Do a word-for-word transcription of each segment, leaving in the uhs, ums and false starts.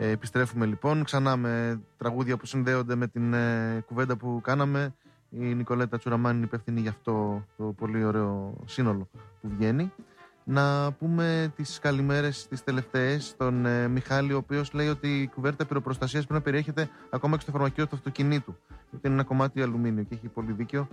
Ε, επιστρέφουμε λοιπόν ξανά με τραγούδια που συνδέονται με την ε, κουβέντα που κάναμε. Η Νικολέτα Τσουραμάνη είναι υπεύθυνη γι' αυτό το πολύ ωραίο σύνολο που βγαίνει. Να πούμε τις καλημέρες τις τελευταίες στον ε, Μιχάλη, ο οποίος λέει ότι η κουβέρτα πυροπροστασίας πρέπει να περιέχεται ακόμα και στο φαρμακείο του αυτοκινήτου. Γιατί είναι ένα κομμάτι αλουμίνιο και έχει πολύ δίκιο.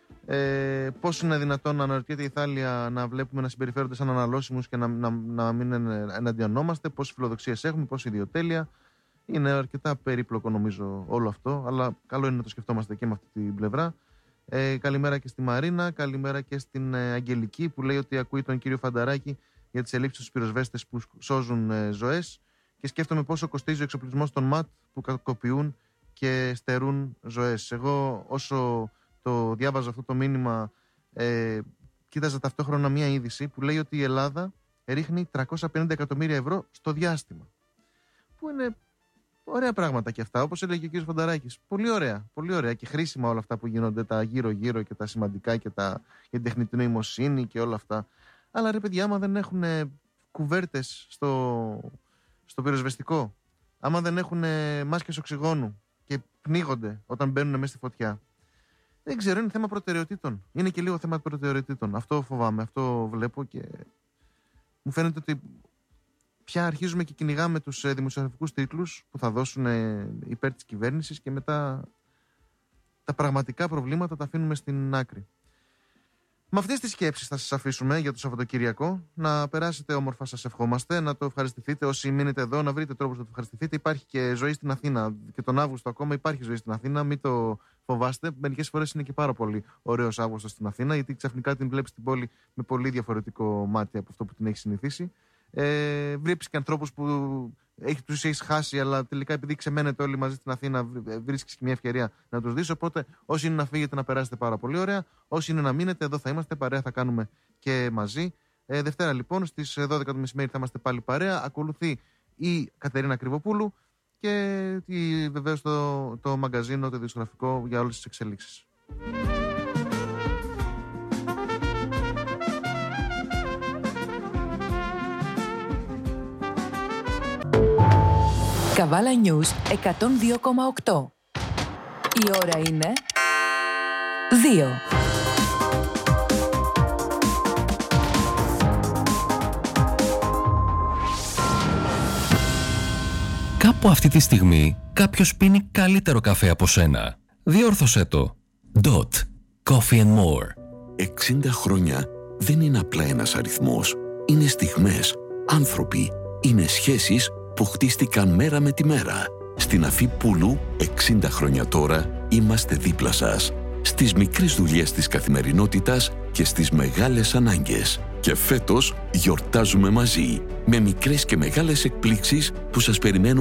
Ε, πώς είναι δυνατόν να αναρωτιέται η Θάλια να βλέπουμε να συμπεριφέρονται σαν αναλώσιμους και να, να, να μην εναντιονόμαστε, πόσες φιλοδοξίες έχουμε, πόση ιδιοτέλεια. Είναι αρκετά περίπλοκο νομίζω όλο αυτό, αλλά καλό είναι να το σκεφτόμαστε και με αυτή την πλευρά. Ε, καλημέρα και στη Μαρίνα, καλημέρα και στην ε, Αγγελική που λέει ότι ακούει τον κύριο Φανταράκη για τις ελλείψεις στους πυροσβέστες που σώζουν ε, ζωές και σκέφτομαι πόσο κοστίζει ο εξοπλισμός των ΜΑΤ που κακοποιούν και στερούν ζωές. Εγώ όσο το διάβαζα αυτό το μήνυμα, ε, κοίταζα ταυτόχρονα μια είδηση που λέει ότι η Ελλάδα ρίχνει τριακόσια πενήντα εκατομμύρια ευρώ στο διάστημα. Που είναι ωραία πράγματα και αυτά, όπως έλεγε ο κ. Φανταράκης. Πολύ ωραία, πολύ ωραία και χρήσιμα όλα αυτά που γίνονται, τα γύρω-γύρω και τα σημαντικά και τα, για την τεχνητή νοημοσύνη και όλα αυτά. Αλλά ρε παιδιά, άμα δεν έχουν κουβέρτες στο, στο πυροσβεστικό, άμα δεν έχουν μάσκες οξυγόνου και πνίγονται όταν μπαίνουν μέσα στη φωτιά. Δεν ξέρω, είναι θέμα προτεραιοτήτων. Είναι και λίγο θέμα προτεραιοτήτων. Αυτό φοβάμαι, αυτό βλέπω και μου φαίνεται ότι πια αρχίζουμε και κυνηγάμε τους ε, δημοσιογραφικούς τίτλους που θα δώσουν ε, υπέρ της κυβέρνησης και μετά τα πραγματικά προβλήματα τα αφήνουμε στην άκρη. Με αυτές τις σκέψεις θα σας αφήσουμε για το Σαββατοκύριακο. Να περάσετε όμορφα, σας ευχόμαστε, να το ευχαριστηθείτε όσοι μείνετε εδώ, να βρείτε τρόπους να το ευχαριστηθείτε. Υπάρχει και ζωή στην Αθήνα και τον Αύγουστο ακόμα υπάρχει ζωή στην Αθήνα, μην το φοβάστε. Μερικές φορές είναι και πάρα πολύ ωραίος Αύγουστος στην Αθήνα, γιατί ξαφνικά την βλέπεις την πόλη με πολύ διαφορετικό μάτι από αυτό που την έχει συνηθίσει. Ε, βλέπεις και ανθρώπους που έχει, τους έχεις χάσει, αλλά τελικά επειδή ξεμένετε όλοι μαζί στην Αθήνα, βρίσκεις και μια ευκαιρία να τους δεις. Οπότε, όσοι είναι να φύγετε, να περάσετε πάρα πολύ ωραία. Όσοι είναι να μείνετε, εδώ θα είμαστε. Παρέα θα κάνουμε και μαζί. Ε, Δευτέρα, λοιπόν, στις δώδεκα το μεσημέρι θα είμαστε πάλι παρέα. Ακολουθεί η Κατερίνα Κρυβοπούλου και βεβαίως το, το μαγκαζίνο, το ειδησιογραφικό για όλες τις εξελίξεις. Καβάλα News εκατόν δύο κόμμα οκτώ. Η ώρα είναι δύο. Κάπου αυτή τη στιγμή κάποιος πίνει καλύτερο καφέ από σένα. Διόρθωσέ το. Dot. Coffee and More. εξήντα χρόνια δεν είναι απλά ένας αριθμός. Είναι στιγμές, άνθρωποι, είναι σχέσεις που χτίστηκαν μέρα με τη μέρα. Στην Αφή Πούλου, εξήντα χρόνια τώρα, είμαστε δίπλα σας. Στις μικρές δουλειές της καθημερινότητας και στις μεγάλες ανάγκες. Και φέτος γιορτάζουμε μαζί, με μικρές και μεγάλες εκπλήξεις που σας περιμένουν